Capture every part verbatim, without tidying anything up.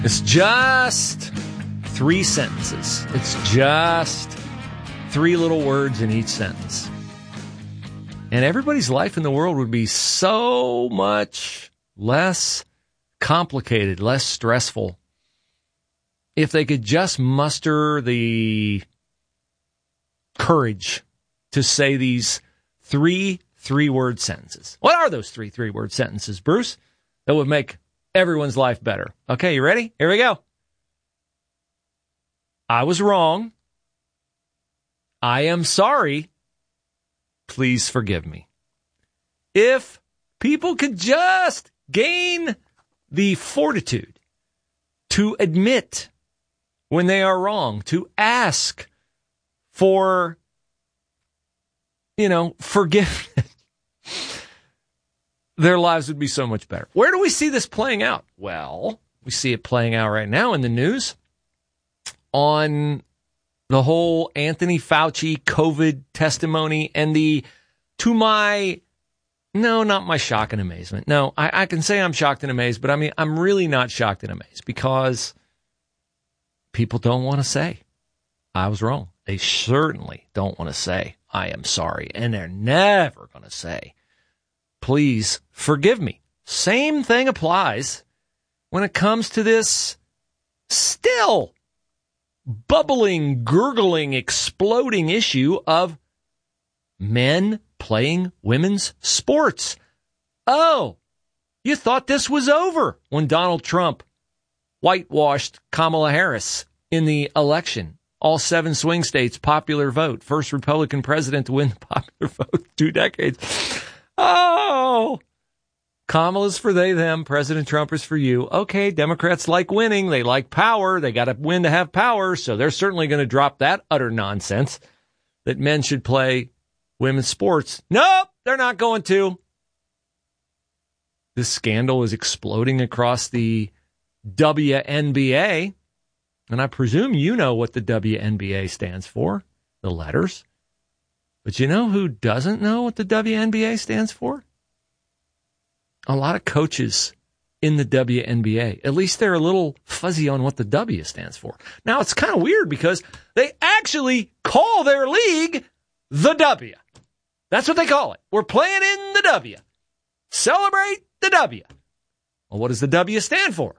It's just three sentences. It's just three little words in each sentence. And everybody's life in the world would be so much less complicated, less stressful, if they could just muster the courage to say these three three-word sentences. What are those three three-word sentences, Bruce, that would make everyone's life better? Okay, you ready? Here we go. I was wrong. I am sorry. Please forgive me. If people could just gain the fortitude to admit when they are wrong, to ask for, you know, forgiveness, their lives would be so much better. Where do we see this playing out? Well, we see it playing out right now in the news on the whole Anthony Fauci COVID testimony and the, to my, no, not my shock and amazement. No, I, I can say I'm shocked and amazed, but I mean, I'm really not shocked and amazed because people don't want to say, I was wrong. They certainly don't want to say, I am sorry. And they're never going to say, please forgive me. Same thing applies when it comes to this still bubbling, gurgling, exploding issue of men playing women's sports. Oh, you thought this was over when Donald Trump whitewashed Kamala Harris in the election. All seven swing states, popular vote. First Republican president to win the popular vote, two decades. Oh, Kamala's for they, them. President Trump is for you. Okay, Democrats like winning. They like power. They got to win to have power. So they're certainly going to drop that utter nonsense that men should play women's sports. Nope, they're not going to. This scandal is exploding across the W N B A. And I presume you know what the W N B A stands for, the letters. But you know who doesn't know what the W N B A stands for? A lot of coaches in the W N B A. At least they're a little fuzzy on what the W stands for. Now, it's kind of weird because they actually call their league the W. That's what they call it. We're playing in the W. Celebrate the W. Well, what does the W stand for?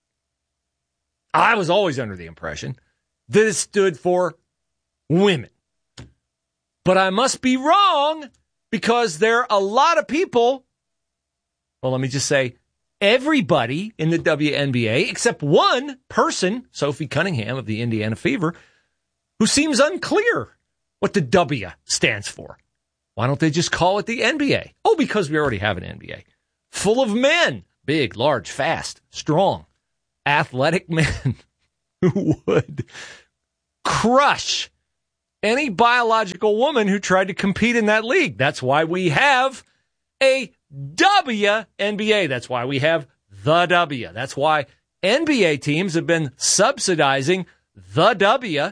I was always under the impression that it stood for women. But I must be wrong because there are a lot of people, well, let me just say, everybody in the W N B A, except one person, Sophie Cunningham of the Indiana Fever, who seems unclear what the W stands for. Why don't they just call it the N B A? Oh, because we already have an N B A. Full of men, big, large, fast, strong, athletic men who would crush any biological woman who tried to compete in that league. That's why we have a W N B A. That's why we have the W. That's why N B A teams have been subsidizing the W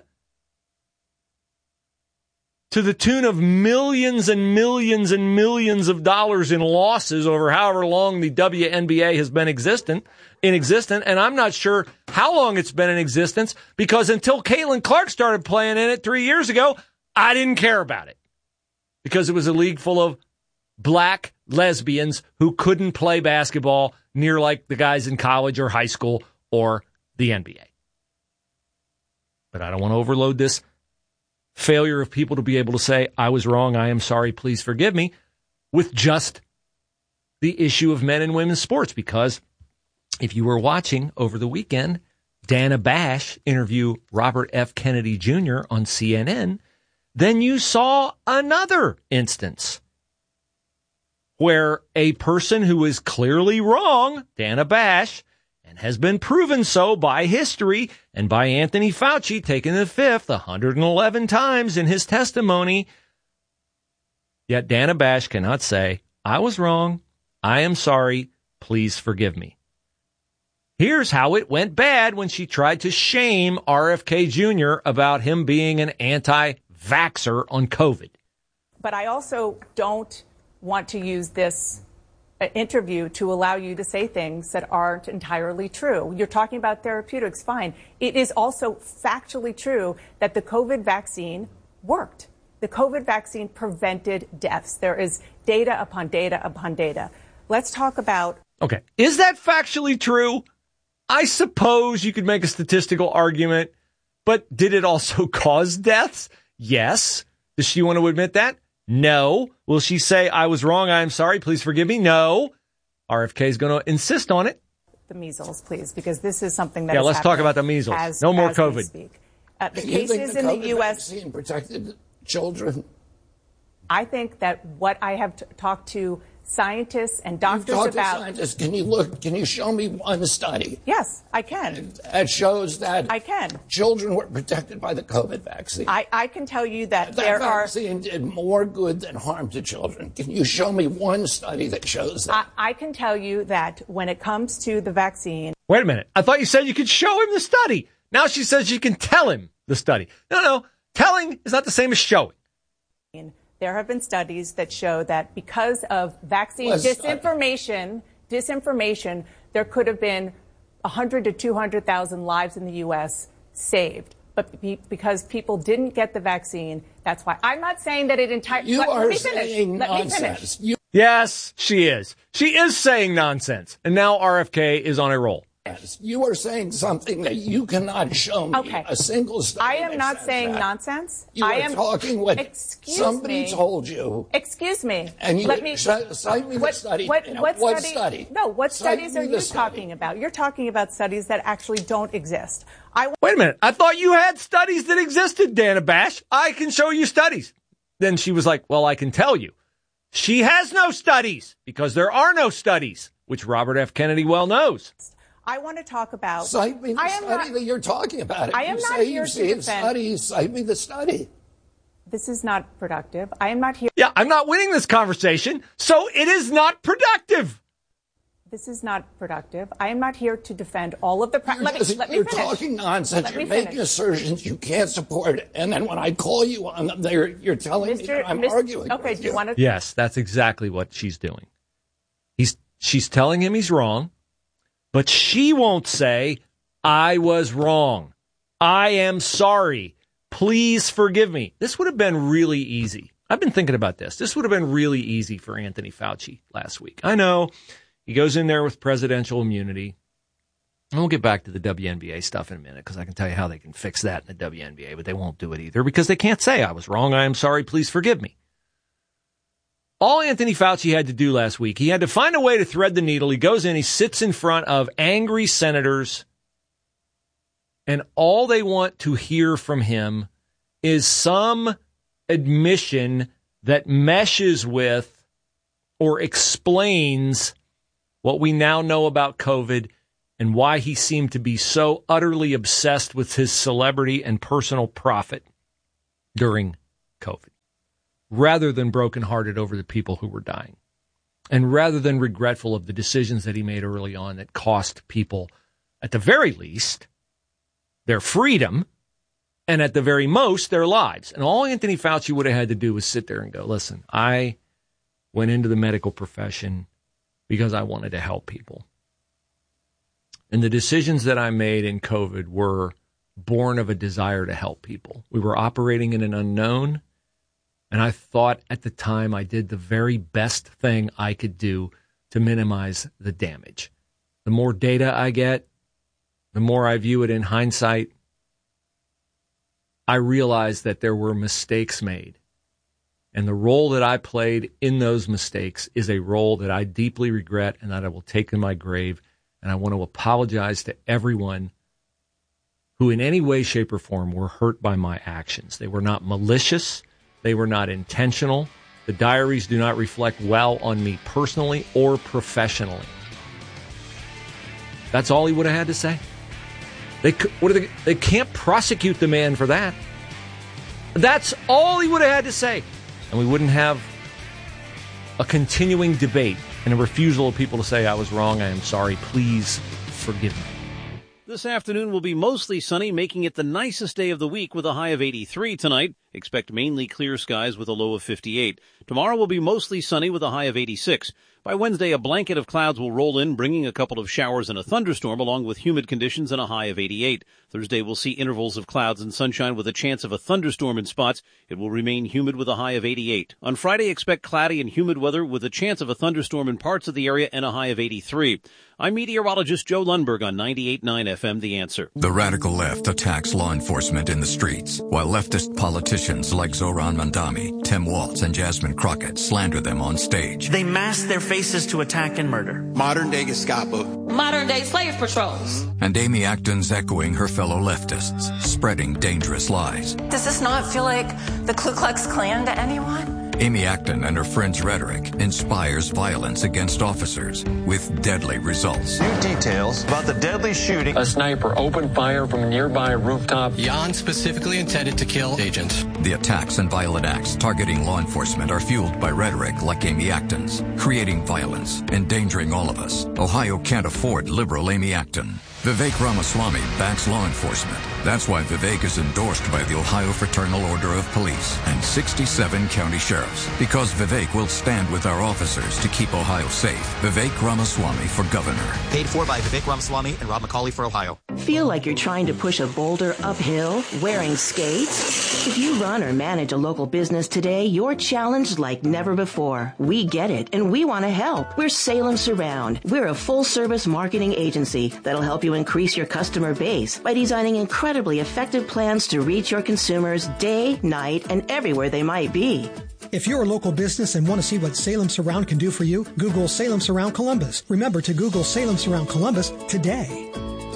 to the tune of millions and millions and millions of dollars in losses over however long the W N B A has been existent, in existence. And I'm not sure how long it's been in existence because until Caitlin Clark started playing in it three years ago, I didn't care about it because it was a league full of black lesbians who couldn't play basketball near like the guys in college or high school or the N B A. But I don't want to overload this failure of people to be able to say, I was wrong, I am sorry, please forgive me, with just the issue of men and women's sports. Because if you were watching over the weekend, Dana Bash interview Robert F. Kennedy Junior on C N N, then you saw another instance where a person who is clearly wrong, Dana Bash, and has been proven so by history and by Anthony Fauci, taking the fifth one hundred eleven times in his testimony. Yet Dana Bash cannot say, I was wrong, I am sorry, please forgive me. Here's how it went bad when she tried to shame R F K Junior about him being an anti-vaxxer on COVID. But I also don't want to use this interview to allow you to say things that aren't entirely true. You're talking about therapeutics, fine. It is also factually true that the COVID vaccine worked. The COVID vaccine prevented deaths. There is data upon data upon data. Let's talk about... Okay. Is that factually true? I suppose you could make a statistical argument, but did it also cause deaths? Yes. Does she want to admit that? No. Will she say, I was wrong, I'm sorry, please forgive me? No. R F K is going to insist on it. The measles, please, because this is something that Yeah, is let's talk about the measles. As, no more as COVID. Uh, the you cases think the in COVID the U S vaccine protected children? I think that what I have t- talked to scientists and doctors You've talked about. to scientists. Can you look? Can you show me one study? Yes, I can. That shows that I can. Children were protected by the COVID vaccine. I, I can tell you that, that there vaccine are. did more good than harm to children. Can you show me one study that shows that? I, I can tell you that when it comes to the vaccine. Wait a minute. I thought you said you could show him the study. Now she says you can tell him the study. No, no. Telling is not the same as showing. There have been studies that show that because of vaccine Was, disinformation, uh, disinformation, there could have been one hundred to two hundred thousand lives in the U S saved. But be, because people didn't get the vaccine, that's why. I'm not saying that it entirely. You let, are let me saying finish. Let me nonsense. finish. You- Yes, she is. She is saying nonsense. And now R F K is on a roll. You are saying something that you cannot show me Okay. a single study. I am that not says saying that. nonsense. You I are am talking what excuse somebody me. told you. Excuse me. And you Let me sh- cite me the what, study. What, You know, what, what study, study? No, what Cite studies me are the you study. talking about? You're talking about studies that actually don't exist. I Wait a minute. I thought you had studies that existed, Dana Bash. I can show you studies. Then she was like, well, I can tell you. She has no studies because there are no studies, which Robert F. Kennedy well knows. I want to talk about. Cite me the I am study not, that you're talking about. If I am you not say here you've to seen defend- studies, cite me the study. This is not productive. I am not here. Yeah, I'm not winning this conversation, so it is not productive. This is not productive. I am not here to defend all of the. Pra- You're, let me, just, let me you're finish. talking nonsense. Let you're me making finish. assertions you can't support, and then when I call you on them, they're, you're telling me Mister that I'm Mister arguing. Okay, with do you want to? Yes, that's exactly what she's doing. He's she's telling him he's wrong, but she won't say, I was wrong. I am sorry. Please forgive me. This would have been really easy. I've been thinking about this. This would have been really easy for Anthony Fauci last week. I know he goes in there with presidential immunity. And we'll get back to the W N B A stuff in a minute because I can tell you how they can fix that in the W N B A, but they won't do it either because they can't say I was wrong. I am sorry. Please forgive me. All Anthony Fauci had to do last week, he had to find a way to thread the needle. He goes in, he sits in front of angry senators, and all they want to hear from him is some admission that meshes with or explains what we now know about COVID and why he seemed to be so utterly obsessed with his celebrity and personal profit during COVID, rather than brokenhearted over the people who were dying, and rather than regretful of the decisions that he made early on that cost people, at the very least, their freedom, and at the very most, their lives. And all Anthony Fauci would have had to do was sit there and go, listen, I went into the medical profession because I wanted to help people. And the decisions that I made in COVID were born of a desire to help people. We were operating in an unknown, and I thought at the time I did the very best thing I could do to minimize the damage. The more data I get, the more I view it in hindsight, I realize that there were mistakes made. And the role that I played in those mistakes is a role that I deeply regret and that I will take in my grave. And I want to apologize to everyone who in any way, shape, or form were hurt by my actions. They were not malicious. They were not intentional. The diaries do not reflect well on me personally or professionally. That's all he would have had to say. They what are they, they can't prosecute the man for that. That's all he would have had to say. And we wouldn't have a continuing debate and a refusal of people to say, I was wrong, I am sorry, please forgive me. This afternoon will be mostly sunny, making it the nicest day of the week with a high of eighty-three tonight. Expect mainly clear skies with a low of fifty-eight. Tomorrow will be mostly sunny with a high of eighty-six. By Wednesday, a blanket of clouds will roll in, bringing a couple of showers and a thunderstorm, along with humid conditions and a high of eighty-eight. Thursday will see intervals of clouds and sunshine with a chance of a thunderstorm in spots. It will remain humid with a high of eighty-eight. On Friday, expect cloudy and humid weather with a chance of a thunderstorm in parts of the area and a high of eighty-three. I'm meteorologist Joe Lundberg on ninety-eight point nine F M, The Answer. The radical left attacks law enforcement in the streets, while leftist politicians like Zohran Mamdani, Tim Walz, and Jasmine Crockett slander them on stage. They mask their faces to attack and murder. Modern-day Gestapo. Modern-day slave patrols. And Amy Acton's echoing her fellow leftists, spreading dangerous lies. Does this not feel like the Ku Klux Klan to anyone? Amy Acton and her friends' rhetoric inspires violence against officers with deadly results. New details about the deadly shooting. A sniper opened fire from a nearby rooftop. Jan specifically intended to kill agents. The attacks and violent acts targeting law enforcement are fueled by rhetoric like Amy Acton's, creating violence, endangering all of us. Ohio can't afford liberal Amy Acton. Vivek Ramaswamy backs law enforcement. That's why Vivek is endorsed by the Ohio Fraternal Order of Police and sixty-seven county sheriffs. Because Vivek will stand with our officers to keep Ohio safe. Vivek Ramaswamy for governor. Paid for by Vivek Ramaswamy and Rob McCauley for Ohio. Feel like you're trying to push a boulder uphill wearing skates? If you run or manage a local business today, you're challenged like never before. We get it, and we want to help. We're Salem Surround. We're a full-service marketing agency that'll help you increase your customer base by designing incredibly effective plans to reach your consumers day, night, and everywhere they might be. If you're a local business and want to see what Salem Surround can do for you, Google Salem Surround Columbus. Remember to Google Salem Surround Columbus today.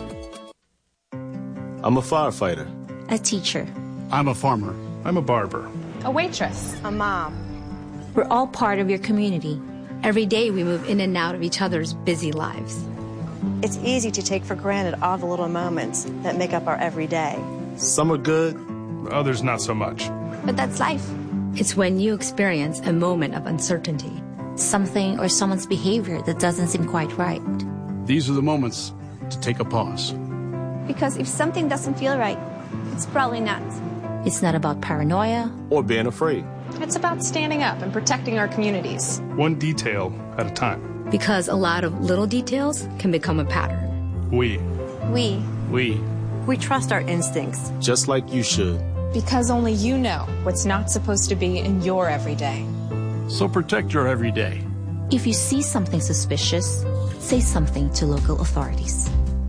I'm a firefighter. A teacher. I'm a farmer. I'm a barber. A waitress. A mom. We're all part of your community. Every day we move in and out of each other's busy lives. It's easy to take for granted all the little moments that make up our everyday. Some are good, others not so much. But that's life. It's when you experience a moment of uncertainty. Something or someone's behavior that doesn't seem quite right. These are the moments to take a pause. Because if something doesn't feel right, it's probably not. It's not about paranoia or being afraid. It's about standing up and protecting our communities. One detail at a time. Because a lot of little details can become a pattern. We. We. We. We trust our instincts. Just like you should. Because only you know what's not supposed to be in your everyday. So protect your everyday. If you see something suspicious, say something to local authorities.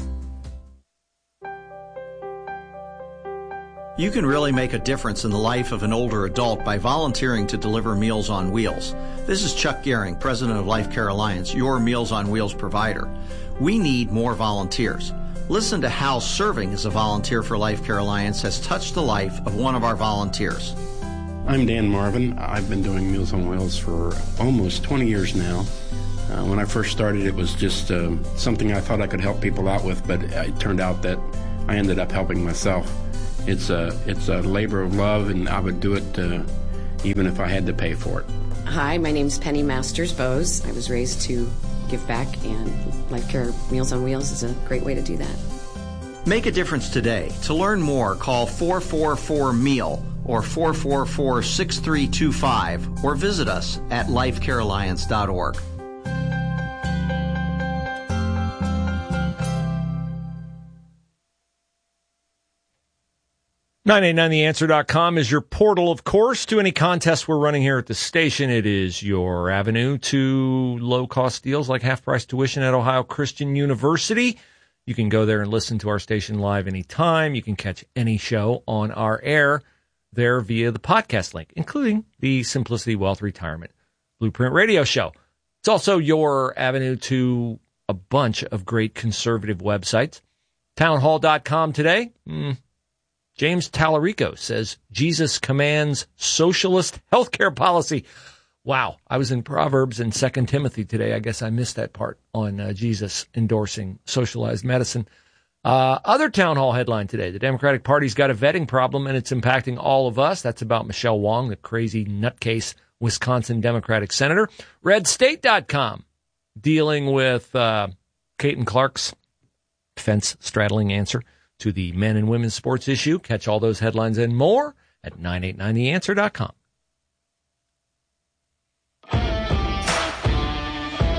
You can really make a difference in the life of an older adult by volunteering to deliver Meals on Wheels. This is Chuck Gehring, president of Life Care Alliance, your Meals on Wheels provider. We need more volunteers. Listen to how serving as a volunteer for Life Care Alliance has touched the life of one of our volunteers. I'm Dan Marvin. I've been doing Meals on Wheels for almost twenty years now. Uh, when I first started, it was just uh, something I thought I could help people out with, but it turned out that I ended up helping myself. It's a, it's a labor of love, and I would do it uh, even if I had to pay for it. Hi, my name's Penny Masters Bose. I was raised to give back, and Life Care Meals on Wheels is a great way to do that. Make a difference today. To learn more, call four four four M E A L or four four four, six three two five or visit us at life care alliance dot org. nine eight nine the answer dot com is your portal, of course, to any contest we're running here at the station. It is your avenue to low-cost deals like half-price tuition at Ohio Christian University. You can go there and listen to our station live anytime. You can catch any show on our air there via the podcast link, including the Simplicity Wealth Retirement Blueprint Radio Show. It's also your avenue to a bunch of great conservative websites. townhall dot com today. Mm. James Tallarico says Jesus commands socialist healthcare policy. Wow. I was in Proverbs and Second Timothy today. I guess I missed that part on uh, Jesus endorsing socialized medicine. Uh, other town hall headline today. The Democratic Party's got a vetting problem and it's impacting all of us. That's about Michelle Wong, the crazy nutcase Wisconsin Democratic senator. red state dot com dealing with uh, Caitlin Clark's fence straddling answer to the men and women's sports issue. Catch all those headlines and more at nine eight nine the answer dot com.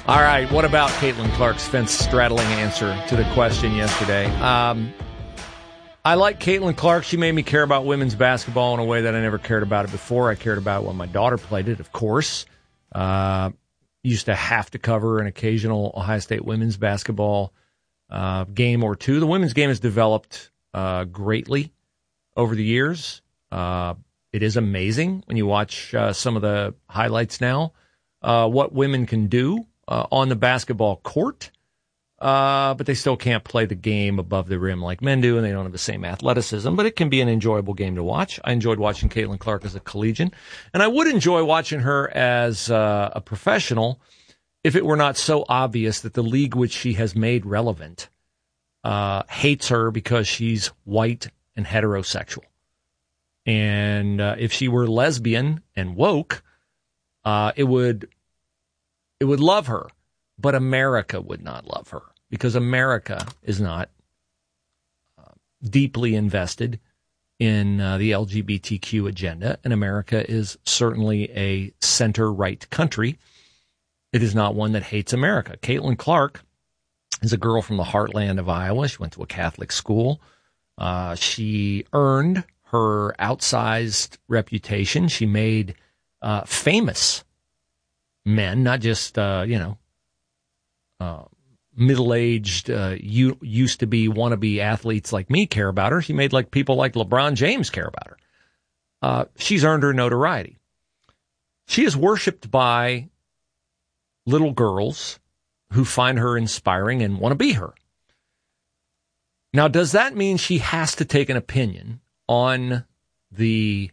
All right, what about Caitlin Clark's fence-straddling answer to the question yesterday? Um, I like Caitlin Clark. She made me care about women's basketball in a way that I never cared about it before. I cared about it when my daughter played it, of course. Uh, used to have to cover an occasional Ohio State women's basketball uh, game or two. The women's game has developed uh, greatly over the years. Uh, it is amazing when you watch uh, some of the highlights now, uh, what women can do uh, on the basketball court. Uh, but they still can't play the game above the rim like men do, and they don't have the same athleticism. But it can be an enjoyable game to watch. I enjoyed watching Caitlin Clark as a collegian, and I would enjoy watching her as uh, a professional if it were not so obvious that the league which she has made relevant uh, hates her because she's white and heterosexual. And uh, if she were lesbian and woke, uh, it would it would love her. But America would not love her because America is not uh, deeply invested in uh, the L G B T Q agenda, and America is certainly a center-right country. It is not one that hates America. Caitlin Clark is a girl from the heartland of Iowa. She went to a Catholic school. Uh, she earned her outsized reputation. She made uh, famous men, not just, uh, you know, Uh, middle-aged, uh, you, used to be wannabe athletes like me care about her. She made like people like LeBron James care about her. Uh, she's earned her notoriety. She is worshipped by little girls who find her inspiring and want to be her. Now, does that mean she has to take an opinion on the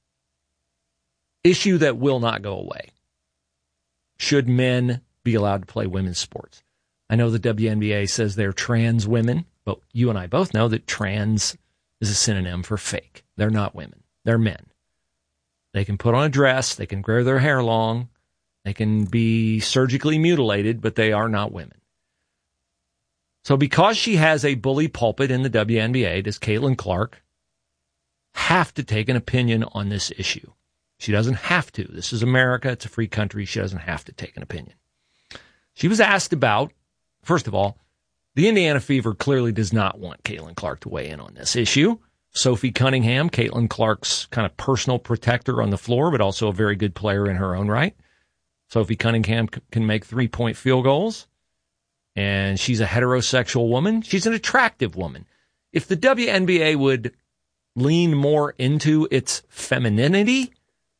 issue that will not go away? Should men be allowed to play women's sports? I know the W N B A says they're trans women, but you and I both know that trans is a synonym for fake. They're not women. They're men. They can put on a dress. They can grow their hair long. They can be surgically mutilated, but they are not women. So because she has a bully pulpit in the W N B A, does Caitlin Clark have to take an opinion on this issue? She doesn't have to. This is America. It's a free country. She doesn't have to take an opinion. She was asked about, first of all, the Indiana Fever clearly does not want Caitlin Clark to weigh in on this issue. Sophie Cunningham, Caitlin Clark's kind of personal protector on the floor, but also a very good player in her own right. Sophie Cunningham c- can make three-point field goals, and she's a heterosexual woman. She's an attractive woman. If the W N B A would lean more into its femininity,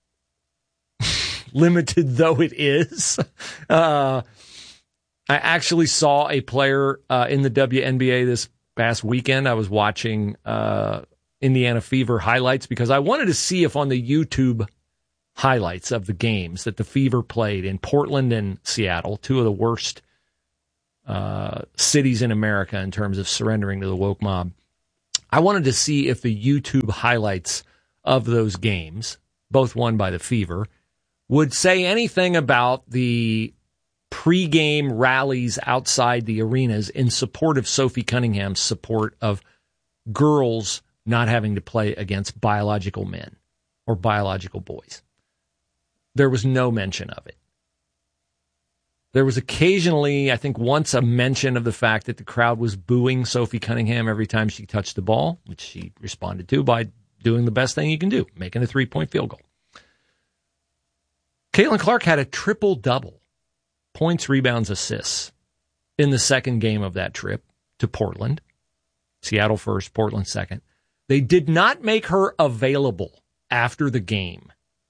limited though it is, uh, I actually saw a player uh, in the W N B A this past weekend. I was watching uh, Indiana Fever highlights because I wanted to see if on the YouTube highlights of the games that the Fever played in Portland and Seattle, two of the worst uh, cities in America in terms of surrendering to the woke mob. I wanted to see if the YouTube highlights of those games, both won by the Fever, would say anything about the pre-game rallies outside the arenas in support of Sophie Cunningham's support of girls not having to play against biological men or biological boys. There was no mention of it. There was occasionally, I think once, a mention of the fact that the crowd was booing Sophie Cunningham every time she touched the ball, which she responded to by doing the best thing you can do, making a three-point field goal. Caitlin Clark had a triple-double, points, rebounds, assists, in the second game of that trip to Portland. Seattle first, Portland second. They did not make her available after the game.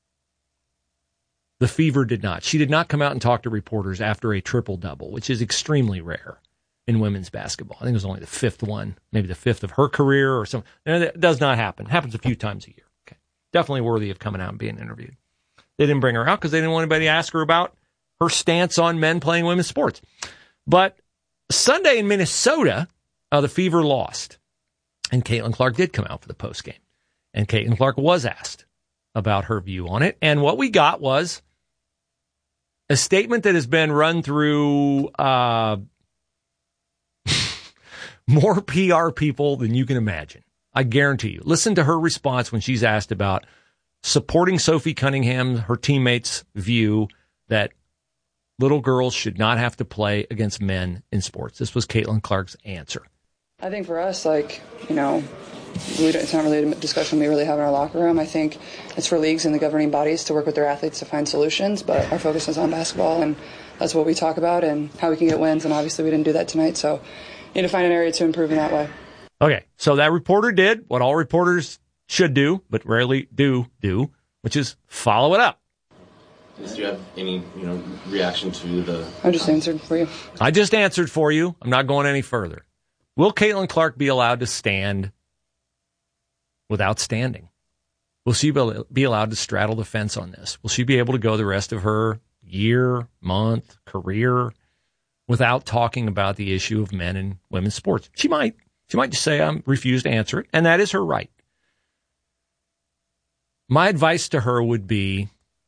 The Fever did not. She did not come out and talk to reporters after a triple-double, which is extremely rare in women's basketball. I think it was only the fifth one, maybe the fifth of her career or something. It does not happen. It happens a few times a year. Okay, definitely worthy of coming out and being interviewed. They didn't bring her out because they didn't want anybody to ask her about her stance on men playing women's sports. But Sunday in Minnesota, uh, the Fever lost. And Caitlin Clark did come out for the postgame. And Caitlin Clark was asked about her view on it. And what we got was a statement that has been run through uh, more P R people than you can imagine. I guarantee you. Listen to her response when she's asked about supporting Sophie Cunningham, her teammates' view that little girls should not have to play against men in sports. This was Caitlin Clark's answer. I think for us, like, you know, we it's not really a discussion we really have in our locker room. I think it's for leagues and the governing bodies to work with their athletes to find solutions, but our focus is on basketball, and that's what we talk about and how we can get wins, and obviously we didn't do that tonight, so we need to find an area to improve in that way. Okay, so that reporter did what all reporters should do, but rarely do do, which is follow it up. Do you have any, you know, reaction to the... I just answered for you. I just answered for you. I'm not going any further. Will Caitlin Clark be allowed to stand without standing? Will she be allowed to straddle the fence on this? Will she be able to go the rest of her year, month, career without talking about the issue of men and women's sports? She might. She might just say, I refuse to answer it, and that is her right. My advice to her would be,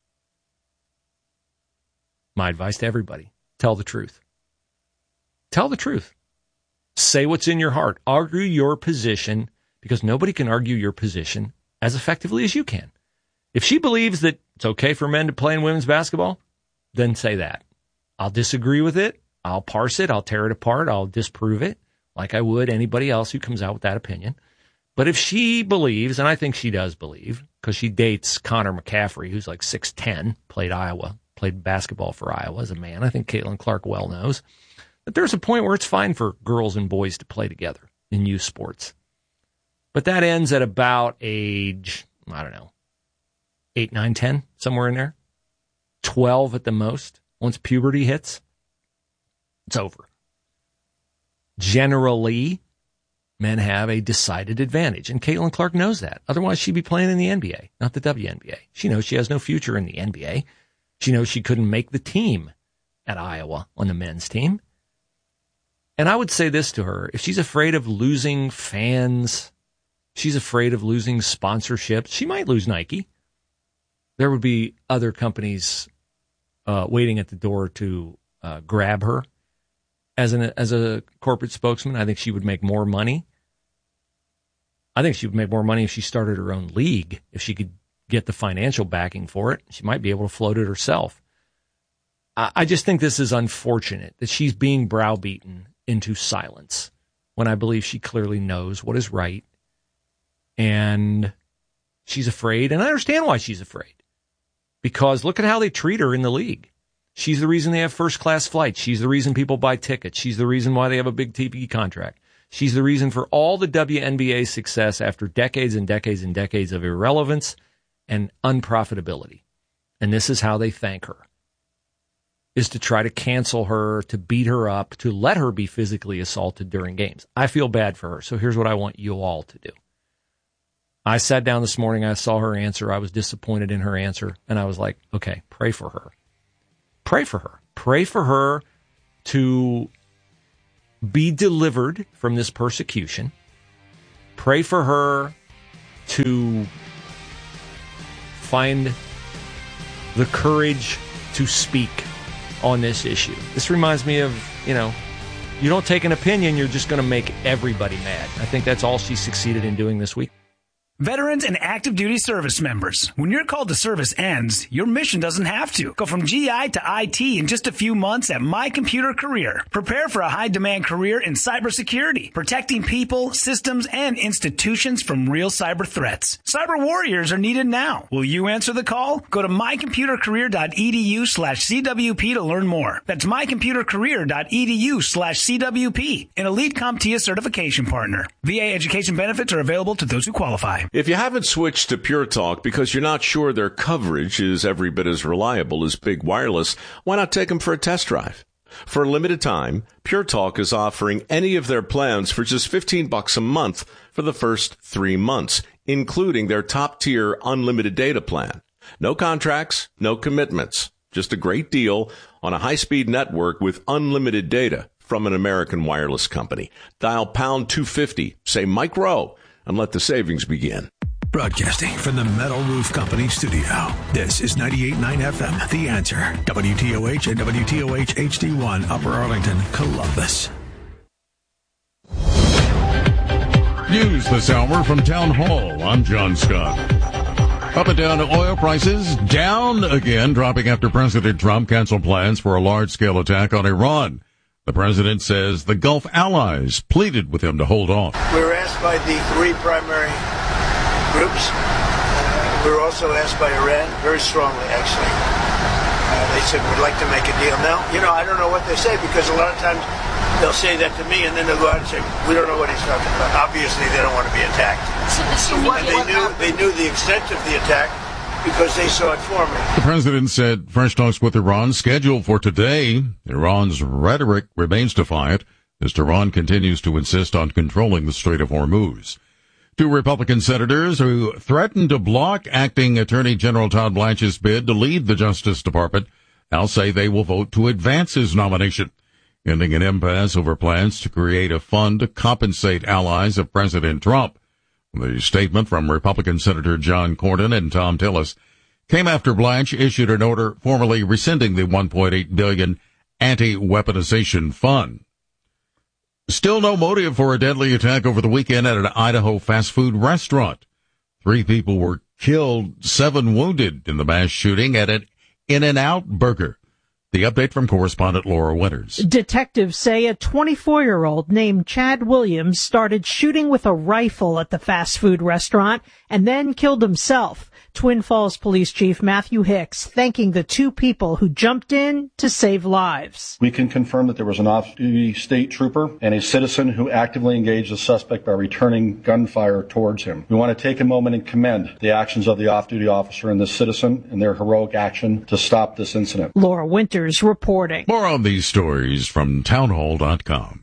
my advice to everybody, tell the truth. Tell the truth. Say what's in your heart. Argue your position, because nobody can argue your position as effectively as you can. If she believes that it's okay for men to play in women's basketball, then say that. I'll disagree with it. I'll parse it. I'll tear it apart. I'll disprove it like I would anybody else who comes out with that opinion. But if she believes, and I think she does believe, because she dates Connor McCaffrey, who's like six ten, played Iowa, played basketball for Iowa as a man. I think Caitlin Clark well knows that there's a point where it's fine for girls and boys to play together in youth sports. But that ends at about age, I don't know, eight, nine, ten, somewhere in there. twelve at the most. Once puberty hits, it's over. Generally, men have a decided advantage, and Caitlin Clark knows that. Otherwise, she'd be playing in the N B A, not the W N B A. She knows she has no future in the N B A. She knows she couldn't make the team at Iowa on the men's team. And I would say this to her, if she's afraid of losing fans, she's afraid of losing sponsorships, she might lose Nike. There would be other companies uh, waiting at the door to uh, grab her. As an as a corporate spokesman, I think she would make more money. I think she would make more money if she started her own league, if she could get the financial backing for it. She might be able to float it herself. I, I just think this is unfortunate that she's being browbeaten into silence when I believe she clearly knows what is right. And she's afraid, and I understand why she's afraid. Because look at how they treat her in the league. She's the reason they have first-class flights. She's the reason people buy tickets. She's the reason why they have a big T V contract. She's the reason for all the W N B A success after decades and decades and decades of irrelevance and unprofitability. And this is how they thank her, is to try to cancel her, to beat her up, to let her be physically assaulted during games. I feel bad for her, so here's what I want you all to do. I sat down this morning, I saw her answer, I was disappointed in her answer, and I was like, okay, pray for her. Pray for her. Pray for her to be delivered from this persecution. Pray for her to find the courage to speak on this issue. This reminds me of, you know, you don't take an opinion, you're just going to make everybody mad. I think that's all she succeeded in doing this week. Veterans and active duty service members, when your call to service ends, your mission doesn't have to. Go from G I to I T in just a few months at My Computer Career. Prepare for a high-demand career in cybersecurity, protecting people, systems, and institutions from real cyber threats. Cyber warriors are needed now. Will you answer the call? Go to mycomputercareer.edu slash CWP to learn more. That's mycomputercareer.edu slash CWP, an Elite CompTIA certification partner. V A education benefits are available to those who qualify. If you haven't switched to Pure Talk because you're not sure their coverage is every bit as reliable as Big Wireless, why not take them for a test drive? For a limited time, Pure Talk is offering any of their plans for just fifteen bucks a month for the first three months, including their top-tier unlimited data plan. No contracts, no commitments, just a great deal on a high-speed network with unlimited data from an American wireless company. Dial pound two fifty, say Mike Rowe, and let the savings begin. Broadcasting from the Metal Roof Company studio. This is ninety-eight point nine F M, The Answer. W T O H and W T O H H D one, Upper Arlington, Columbus. News this hour from Town Hall. I'm John Scott. Up and down to oil prices, down again, dropping after President Trump canceled plans for a large-scale attack on Iran. The president says the Gulf allies pleaded with him to hold off. We were asked by the three primary groups. Uh, we were also asked by Iran, very strongly, actually. Uh, they said, we'd like to make a deal. Now, you know, I don't know what they say, because a lot of times they'll say that to me, and then they'll go out and say, we don't know what he's talking about. Obviously, they don't want to be attacked. So what, they knew they knew the extent of the attack because they saw it forming. The president said fresh talks with Iran scheduled for today. Iran's rhetoric remains defiant as Tehran continues to insist on controlling the Strait of Hormuz. Two Republican senators who threatened to block acting Attorney General Todd Blanche's bid to lead the Justice Department now say they will vote to advance his nomination, ending an impasse over plans to create a fund to compensate allies of President Trump. The statement from Republican Senator John Cornyn and Tom Tillis came after Blanche issued an order formally rescinding the one point eight billion dollars anti-weaponization fund. Still no motive for a deadly attack over the weekend at an Idaho fast food restaurant. Three people were killed, seven wounded in the mass shooting at an In-N-Out Burger. The update from correspondent Laura Winters. Detectives say a twenty-four-year-old named Chad Williams started shooting with a rifle at the fast food restaurant and then killed himself. Twin Falls Police Chief Matthew Hicks thanking the two people who jumped in to save lives. We can confirm that there was an off-duty state trooper and a citizen who actively engaged the suspect by returning gunfire towards him. We want to take a moment and commend the actions of the off-duty officer and the citizen in their heroic action to stop this incident. Laura Winters reporting. More on these stories from townhall dot com.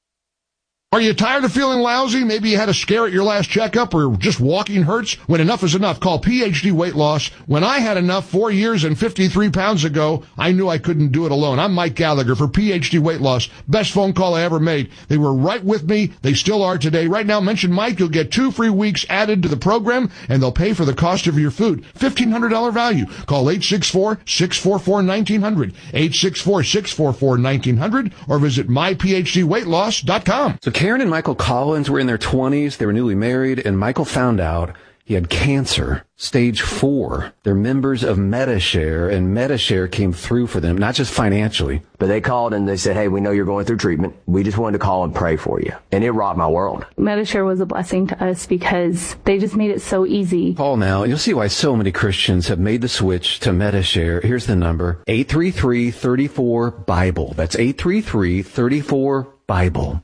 Are you tired of feeling lousy? Maybe you had a scare at your last checkup or just walking hurts? When enough is enough, call P H D Weight Loss. When I had enough four years and fifty-three pounds ago, I knew I couldn't do it alone. I'm Mike Gallagher for P H D Weight Loss. Best phone call I ever made. They were right with me. They still are today. Right now, mention Mike. You'll get two free weeks added to the program, and they'll pay for the cost of your food. fifteen hundred dollars value. Call eight six four, six four four, one nine zero zero, eight six four, six four four, one nine zero zero, or visit my p h d weight loss dot com. So Karen and Michael Collins were in their twenties. They were newly married, and Michael found out he had cancer, stage four. They're members of Medi-Share, and Medi-Share came through for them, not just financially. But they called and they said, hey, we know you're going through treatment. We just wanted to call and pray for you. And it rocked my world. Medi-Share was a blessing to us because they just made it so easy. Call now. You'll see why so many Christians have made the switch to Medi-Share. Here's the number, eight three three, three four, Bible. That's eight three three, three four, Bible.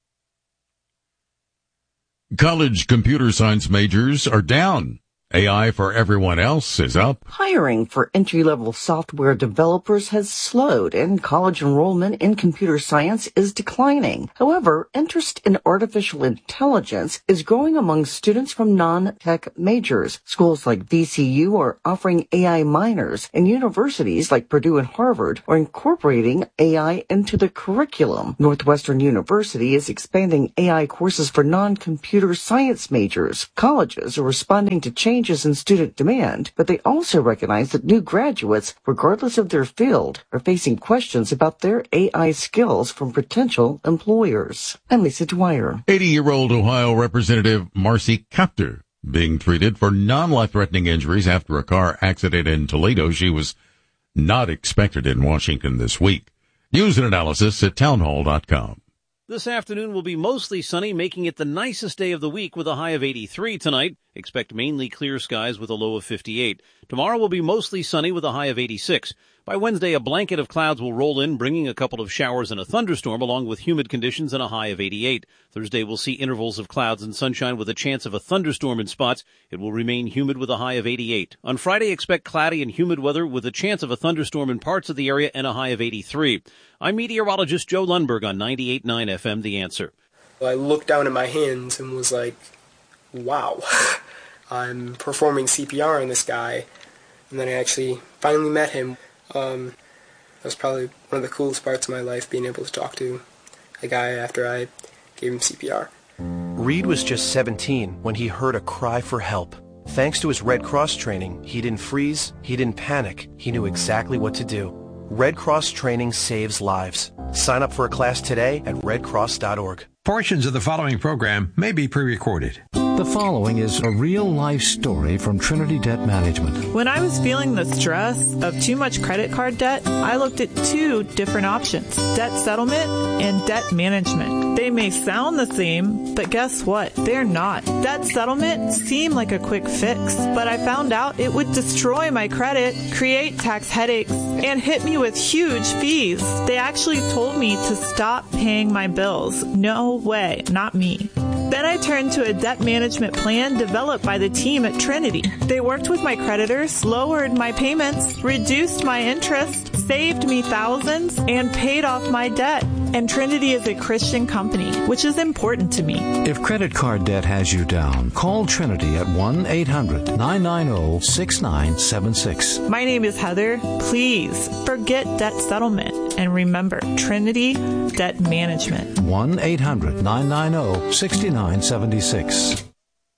College computer science majors are down. A I for everyone else is up. Hiring for entry-level software developers has slowed, and college enrollment in computer science is declining. However, interest in artificial intelligence is growing among students from non-tech majors. Schools like V C U are offering A I minors, and universities like Purdue and Harvard are incorporating A I into the curriculum. Northwestern University is expanding A I courses for non-computer science majors. Colleges are responding to changes in student demand, but they also recognize that new graduates, regardless of their field, are facing questions about their A I skills from potential employers. I'm Lisa Dwyer. eighty-year-old Ohio Representative Marcy Kaptur being treated for non-life-threatening injuries after a car accident in Toledo. She was not expected in Washington this week. News and analysis at townhall dot com. This afternoon will be mostly sunny, making it the nicest day of the week with a high of eighty-three tonight. Expect mainly clear skies with a low of fifty-eight. Tomorrow will be mostly sunny with a high of eighty-six. By Wednesday, a blanket of clouds will roll in, bringing a couple of showers and a thunderstorm, along with humid conditions and a high of eighty-eight. Thursday will see intervals of clouds and sunshine with a chance of a thunderstorm in spots. It will remain humid with a high of eighty-eight. On Friday, expect cloudy and humid weather with a chance of a thunderstorm in parts of the area and a high of eighty-three. I'm meteorologist Joe Lundberg on ninety-eight point nine F M, The Answer. I looked down at my hands and was like, wow, I'm performing C P R on this guy. And then I actually finally met him. Um, that was probably one of the coolest parts of my life, being able to talk to a guy after I gave him C P R. Reed was just seventeen when he heard a cry for help. Thanks to his Red Cross training, he didn't freeze, he didn't panic, he knew exactly what to do. Red Cross training saves lives. Sign up for a class today at red cross dot org. Portions of the following program may be pre-recorded. The following is a real-life story from Trinity Debt Management. When I was feeling the stress of too much credit card debt, I looked at two different options, debt settlement and debt management. They may sound the same, but guess what? They're not. Debt settlement seemed like a quick fix, but I found out it would destroy my credit, create tax headaches, and hit me with huge fees. They actually told me to stop paying my bills. No way, not me. Then I turned to a debt management plan developed by the team at Trinity. They worked with my creditors, lowered my payments, reduced my interest, saved me thousands, and paid off my debt. And Trinity is a Christian company, which is important to me. If credit card debt has you down, call Trinity at one eight hundred nine nine zero six nine seven six. My name is Heather. Please forget debt settlement and remember Trinity Debt Management. one eight hundred nine nine zero six nine seven six.